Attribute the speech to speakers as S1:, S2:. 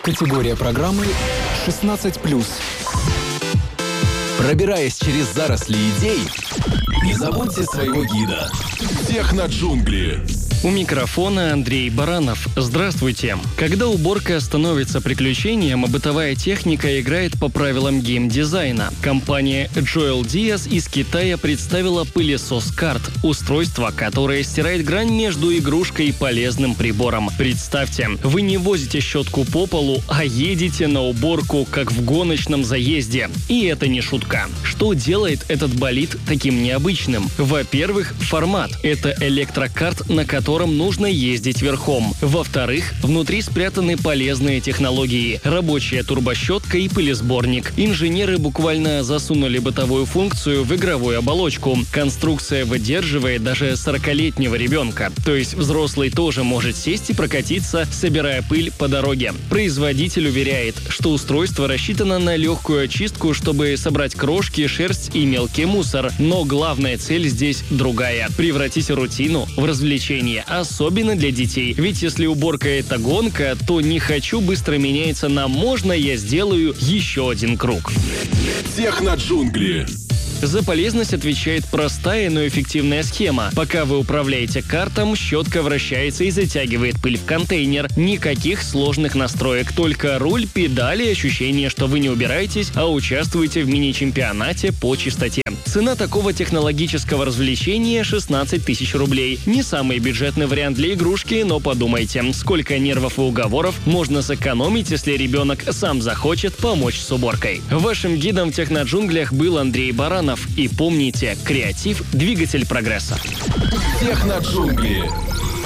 S1: Категория программы 16+. Пробираясь через заросли идей, не забудьте своего гида. Техноджунгли.
S2: У микрофона Андрей Баранов. Здравствуйте. Когда уборка становится приключением, а бытовая техника играет по правилам геймдизайна. Компания Joel Diaz из Китая представила пылесос карт – устройство, которое стирает грань между игрушкой и полезным прибором. Представьте, вы не возите щетку по полу, а едете на уборку, как в гоночном заезде. И это не шутка. Что делает этот болид таким необычным? Во-первых, формат – это электрокарт, на котором нужно ездить верхом. Во-вторых, внутри спрятаны полезные технологии – рабочая турбощетка и пылесборник. Инженеры буквально засунули бытовую функцию в игровую оболочку. Конструкция выдерживает даже 40-летнего ребенка. То есть взрослый тоже может сесть и прокатиться, собирая пыль по дороге. Производитель уверяет, что устройство рассчитано на легкую очистку, чтобы собрать крошки, шерсть и мелкий мусор. Но главная цель здесь другая – превратить рутину в развлечение. Особенно для детей. Ведь если уборка — это гонка, то «не хочу» быстро меняется на «можно я сделаю еще один круг».
S1: Техноджунгли.
S2: За полезность отвечает простая, но эффективная схема. Пока вы управляете картом, щетка вращается и затягивает пыль в контейнер. Никаких сложных настроек, только руль, педали и ощущение, что вы не убираетесь, а участвуете в мини-чемпионате по чистоте. Цена такого технологического развлечения – 16 тысяч рублей. Не самый бюджетный вариант для игрушки, но подумайте, сколько нервов и уговоров можно сэкономить, если ребенок сам захочет помочь с уборкой. Вашим гидом в техноджунглях был Андрей Баранов. И помните, креатив – двигатель прогресса.
S1: Техноджунгли.